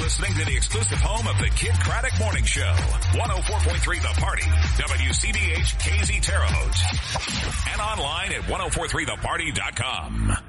listening to the exclusive home of the Kid Craddock Morning Show. 104.3 The Party. WCBH KZ Terre Haute. And online at 1043theparty.com.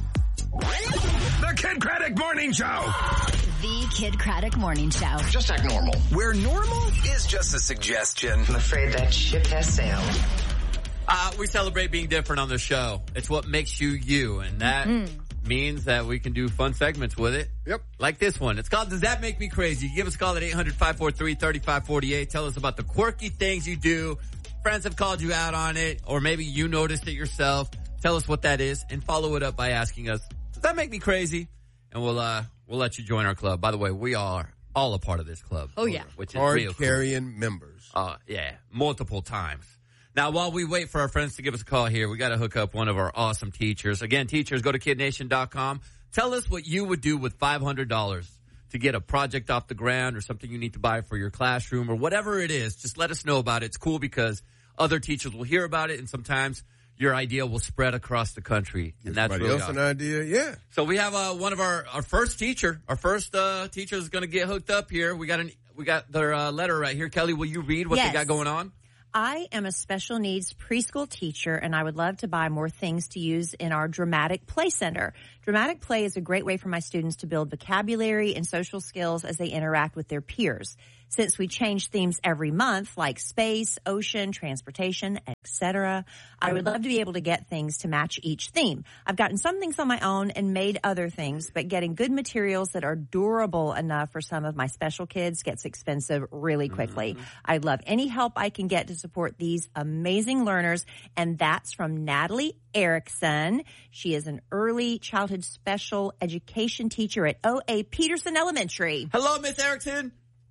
The Kid Craddock Morning Show. The Kid Craddock Morning Show. Just act normal. Where normal is just a suggestion. I'm afraid that ship has sailed. We celebrate being different on the show. It's what makes you you, and that means that we can do fun segments with it. Yep. Like this one. It's called Does That Make Me Crazy? Give us a call at 800-543-3548. Tell us about the quirky things you do. Friends have called you out on it, or maybe you noticed it yourself. Tell us what that is, and follow it up by asking us, does that make me crazy? And we'll let you join our club. By the way, we are all a part of this club. Oh, yeah. Which is real cool. Card-carrying members. Yeah, multiple times. Now, while we wait for our friends to give us a call here, we got to hook up one of our awesome teachers. Again, teachers, go to kidnation.com. Tell us what you would do with $500 to get a project off the ground or something you need to buy for your classroom or whatever it is. Just let us know about it. It's cool because other teachers will hear about it, and sometimes your idea will spread across the country. And that's Somebody really else awesome. an idea, yeah. So we have one of our first teacher. Our first teacher is going to get hooked up here. We got their letter right here. Kelly, will you read what they got going on? I am a special needs preschool teacher, and I would love to buy more things to use in our Dramatic Play Center. Dramatic Play is a great way for my students to build vocabulary and social skills as they interact with their peers. Since we change themes every month, like space, ocean, transportation, etc., I would love to be able to get things to match each theme. I've gotten some things on my own and made other things, but getting good materials that are durable enough for some of my special kids gets expensive really quickly. I'd love any help I can get to support these amazing learners, and that's from Natalie Erickson. She is an early childhood special education teacher at O.A. Peterson Elementary. Hello, Miss Erickson.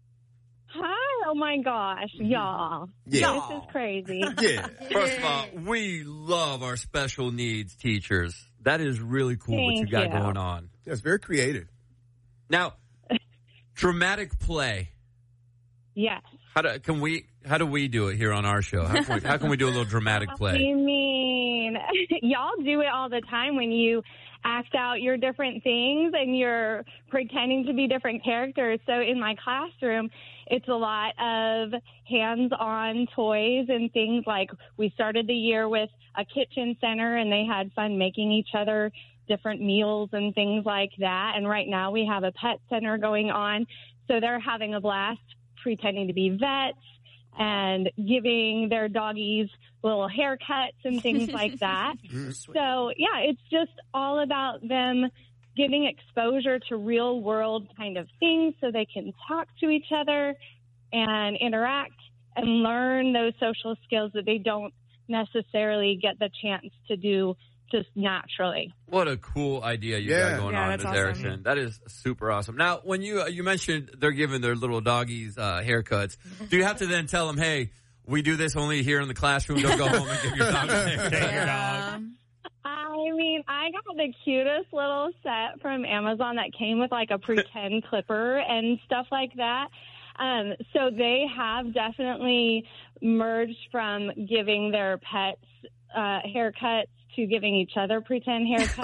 Hi, oh my gosh, y'all. Yeah. This is crazy. Yeah. First of all, we love our special needs teachers. That is really cool what you Thank got you. going on. That's very creative. Now, Dramatic Play. Yes. How do we do it here on our show? How can we do a little dramatic play? You mean, y'all do it all the time when you act out your different things and you're pretending to be different characters. So in my classroom, it's a lot of hands-on toys and things like we started the year with a kitchen center and they had fun making each other different meals and things like that. And right now we have a pet center going on. So they're having a blast pretending to be vets and giving their doggies little haircuts and things like that. So, yeah, it's just all about them getting exposure to real world kind of things so they can talk to each other and interact and learn those social skills that they don't necessarily get the chance to do just naturally. What a cool idea you got going on, Ms. Erickson. That is super awesome. Now, when you mentioned they're giving their little doggies haircuts, do you have to then tell them, hey, we do this only here in the classroom, don't go home and give your dog a haircut? I mean, I got the cutest little set from Amazon that came with like a pretend clipper and stuff like that. So they have definitely merged from giving their pets haircuts to giving each other pretend haircuts.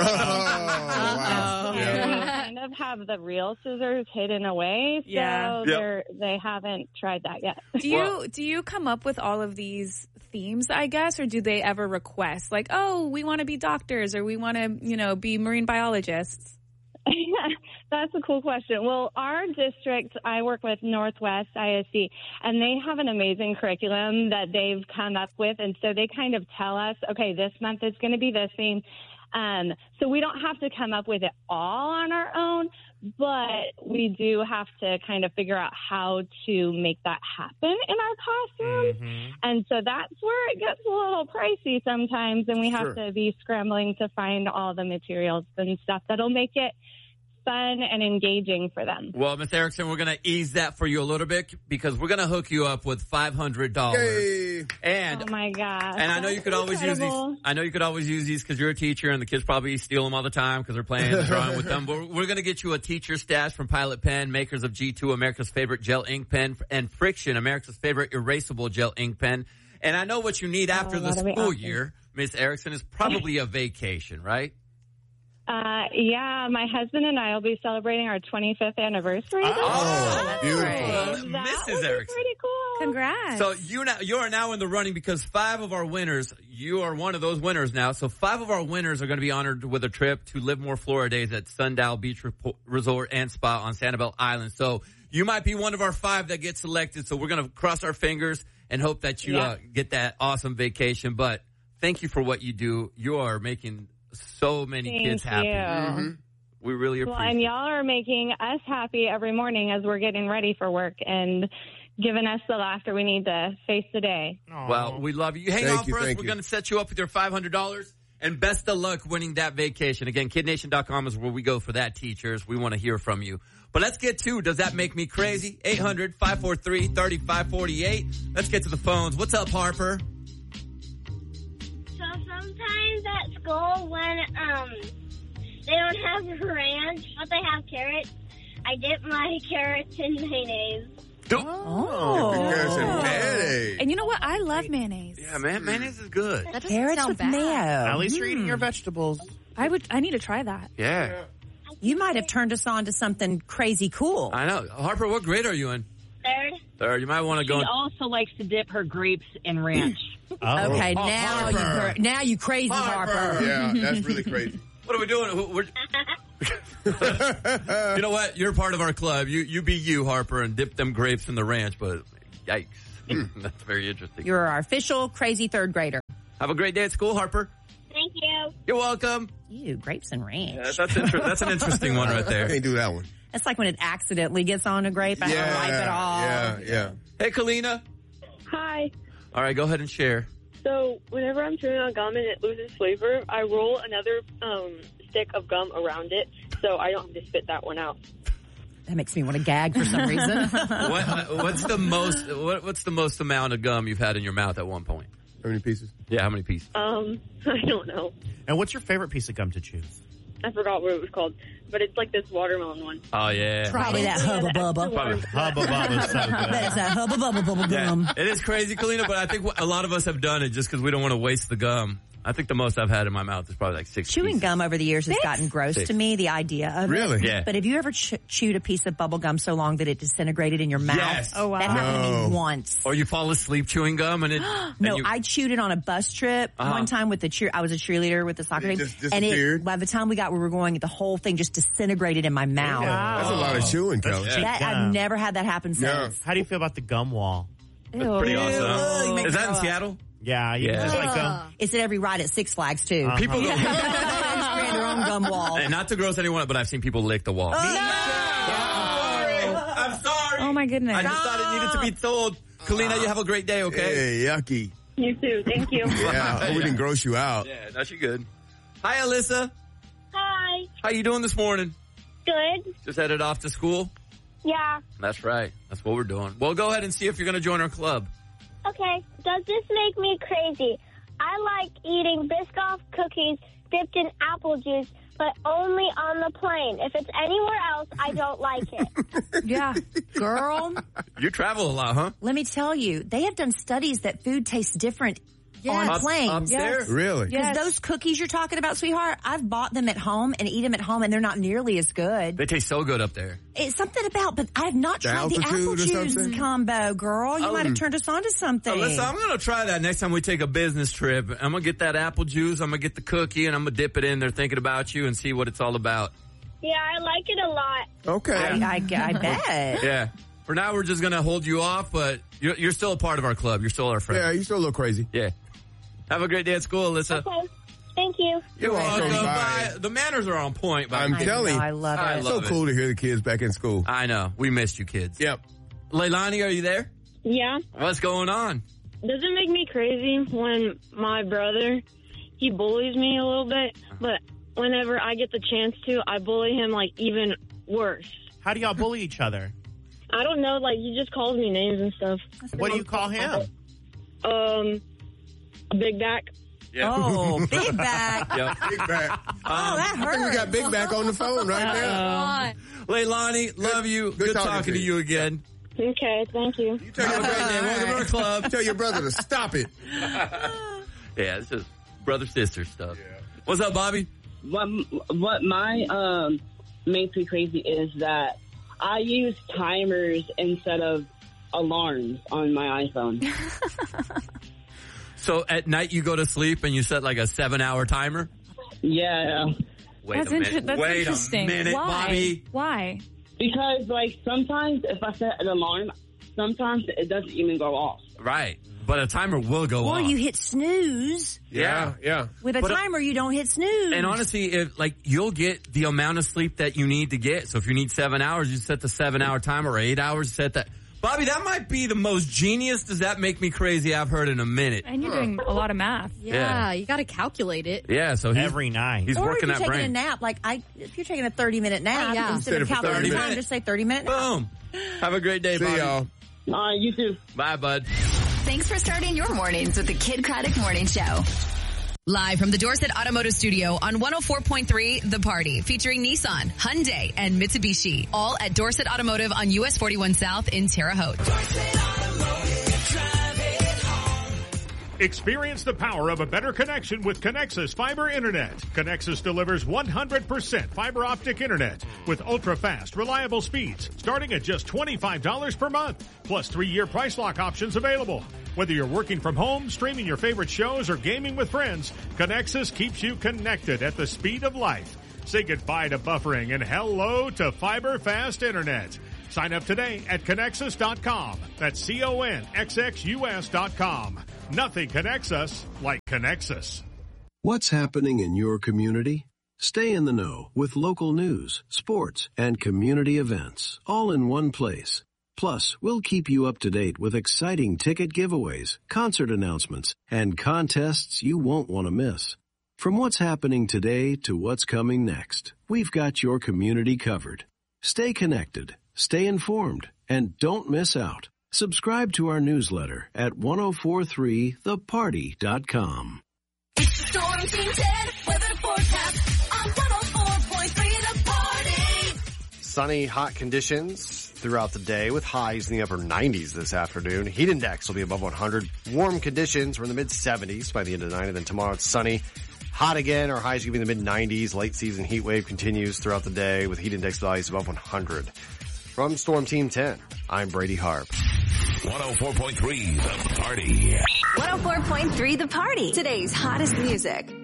Wow. They kind of have the real scissors hidden away, so they haven't tried that yet. Do you come up with all of these themes, I guess, or do they ever request like, oh, we want to be doctors or we want to, be marine biologists? That's a cool question. Well, our district, I work with Northwest ISD, and they have an amazing curriculum that they've come up with. And so they kind of tell us, okay, this month is going to be this theme. So we don't have to come up with it all on our own, but we do have to kind of figure out how to make that happen in our classrooms. And so that's where it gets a little pricey sometimes, and we have to be scrambling to find all the materials and stuff that'll make it fun and engaging for them. Well, Ms. Erickson, we're going to ease that for you a little bit because we're going to hook you up with $500. Yay. And oh my gosh! And I know you could always use these. I know you could always use these because you're a teacher, and the kids probably steal them all the time because they're playing and drawing with them. But we're going to get you a teacher stash from Pilot Pen, makers of G2, America's favorite gel ink pen, and Friction, America's favorite erasable gel ink pen. And I know what you need after the school year, Ms. Erickson, is probably a vacation, right? Yeah, my husband and I will be celebrating our 25th anniversary. Oh, beautiful. That Mrs. would be Erickson. pretty cool. Congrats. So you are now in the running because 5 of our winners, you are one of those winners now. So 5 of our winners are going to be honored with a trip to Live More Florida Days at Sundial Beach Resort and Spa on Sanibel Island. So you might be one of our 5 that gets selected. So we're going to cross our fingers and hope that you get that awesome vacation. But thank you for what you do. You are making so many kids happy. Thank you. We really appreciate Well, and y'all are making us happy every morning as we're getting ready for work and giving us the laughter we need to face the day. Well, we love you. Hang on for us. We're going to set you up with your $500. And best of luck winning that vacation. Again, KidNation.com is where we go for that, teachers. We want to hear from you. But let's get to Does That Make Me Crazy? 800-543-3548. Let's get to the phones. What's up, Harper? So sometimes at school when they don't have ranch, but they have carrots, I dip my carrots in mayonnaise. Carrots and mayonnaise. And you know what? I love mayonnaise. Yeah, man, mayonnaise is good. That carrots with mayo. At least you're eating your vegetables. I need to try that. Yeah. You might have turned us on to something crazy cool. I know. Harper, what grade are you in? Third. You might want to go. She also likes to dip her grapes in ranch. Okay, now you crazy, Harper. Yeah, that's really crazy. What are we doing? You know what? You're part of our club. You be you, Harper, and dip them grapes in the ranch, but yikes. That's very interesting. You're our official crazy 3rd grader. Have a great day at school, Harper. Thank you. You're welcome. Ew, grapes and ranch. Yeah, that's an interesting one right there. Can't do that one. That's like when it accidentally gets on a grape. I have to wipe it off. Yeah. Hey, Kalina. Hi. All right, go ahead and share. So whenever I'm chewing on gum and it loses flavor, I roll another stick of gum around it so I don't have to spit that one out. That makes me want to gag for some reason. What's the most amount of gum you've had in your mouth at one point? How many pieces? Yeah, how many pieces? I don't know. And what's your favorite piece of gum to chew? I forgot what it was called, but it's like this watermelon one. Oh, yeah. Probably that Hubba Bubba. Hubba Bubba is so good. That's that Hubba Bubba bubble gum. It is crazy, Kalina, but I think a lot of us have done it just because we don't want to waste the gum. I think the most I've had in my mouth is probably like 6 Chewing pieces. gum over the years has gotten gross to me, the idea of it. Really? Yeah. But have you ever chewed a piece of bubble gum so long that it disintegrated in your mouth? Yes. Oh, wow. That happened to me once. Or you fall asleep chewing gum and it... No, I chewed it on a bus trip one time with I was a cheerleader with the soccer team. Disappeared? By the time we got where we were going, the whole thing just disintegrated in my mouth. That's a lot of chewing, Kelly. I've never had that happen since. How do you feel about the gum wall? That's pretty awesome. Ew. Is that in Seattle? Yeah. Just like gum. It's at every ride at Six Flags, too. People go... Create their own gum wall. And not to gross anyone, but I've seen people lick the wall. Oh, I'm sorry. Oh, my goodness. I just thought it needed to be told. Kalina, you have a great day, okay? Hey, yucky. You too. Thank you. Yeah, I hope we didn't gross you out. Yeah, no, she good. Hi, Alyssa. Hi. How you doing this morning? Good. Just headed off to school? Yeah. That's right. That's what we're doing. Well, go ahead and see if you're going to join our club. Okay. Does this make me crazy? I like eating Biscoff cookies dipped in apple juice, but only on the plane. If it's anywhere else, I don't like it. Yeah. Girl, You travel a lot, huh? let me tell you, they have done studies that food tastes different on planes. Up there? Really? Because those cookies you're talking about, sweetheart, I've bought them at home and eat them at home, and they're not nearly as good. They taste so good up there. It's something about, but I have not tried the apple altitude or juice something? combo, girl. You might have turned us on to something. Listen, I'm going to try that next time we take a business trip. I'm going to get that apple juice. I'm going to get the cookie, and I'm going to dip it in there thinking about you and see what it's all about. Yeah, I like it a lot. Okay. I bet. Yeah. For now, we're just going to hold you off, but you're still a part of our club. You're still our friend. Yeah, you're still a little crazy. Yeah. Have a great day at school, Alyssa. Okay. Thank you. You're welcome. Bye. Bye. The manners are on point. But I'm telling you. I love it. I love So cool to hear the kids back in school. I know. We missed you, kids. Yep. Leilani, are you there? Yeah. What's going on? Does it make me crazy when my brother, he bullies me a little bit, but whenever I get the chance to, I bully him like even worse. How do y'all bully each other? I don't know, like he just calls me names and stuff. What do you call him? Big back. Yeah. Oh, big back. Yep. Big back. Oh, that I think we hurt. got Big Back on the phone right now. Leilani, love you. Good talking to you again. Okay, thank you. You tell your Have a great day. Welcome to our club. Tell your brother to stop it. Yeah, it's just brother-sister stuff. What's up, Bobby? what my makes me crazy is that I use timers instead of alarms on my iPhone. So at night you go to sleep and you set like a 7-hour timer? Yeah. Wait a minute. That's Wait interesting. a minute, Why? Bobby. Why? Because, like, sometimes if I set an alarm, sometimes it doesn't even go off. Right. But a timer will go Or on. you hit snooze. Yeah. With a But, timer, you don't hit snooze. And honestly, if like you'll get the amount of sleep that you need to get. So if you need 7 hours, you set the 7-hour timer, or 8 hours, set that. Bobby, that might be the most genius Does That Make Me Crazy I've heard in a minute. And you're doing a lot of math. Yeah. You got to calculate it. Yeah, so every night. He's or working if that you're taking brain. a nap, like if you're taking a 30-minute nap, yeah. instead of Instead of calculating 30 time, minutes. just say 30-minute nap. Boom. Have a great day, See Bobby. y'all. You too. Bye, bud. Thanks for starting your mornings with the Kid Craddock Morning Show. Live from the Dorset Automotive Studio on 104.3 The Party, featuring Nissan, Hyundai, and Mitsubishi. All at Dorset Automotive on US 41 South in Terre Haute. Experience the power of a better connection with Connexus Fiber Internet. Connexus delivers 100% fiber optic internet with ultra-fast, reliable speeds starting at just $25 per month, plus 3-year price lock options available. Whether you're working from home, streaming your favorite shows, or gaming with friends, Connexus keeps you connected at the speed of light. Say goodbye to buffering and hello to fiber fast internet. Sign up today at Connexus.com. That's CONXXUS.com. Nothing connects us like Connexus. What's happening in your community? Stay in the know with local news, sports, and community events, all in one place. Plus, we'll keep you up to date with exciting ticket giveaways, concert announcements, and contests you won't want to miss. From what's happening today to what's coming next, we've got your community covered. Stay connected, stay informed, and don't miss out. Subscribe to our newsletter at 1043theparty.com. Storm Team 10 weather forecast on 104.3 The Party. Sunny, hot conditions throughout the day with highs in the upper 90s this afternoon. Heat index will be above 100. Warm conditions. We're in the mid-70s by the end of the night. And then tomorrow it's sunny. Hot again. Our highs will be in the mid-90s. Late season heat wave continues throughout the day with heat index values above 100. From Storm Team 10, I'm Brady Harp. 104.3 The Party. 104.3 The Party. Today's hottest music.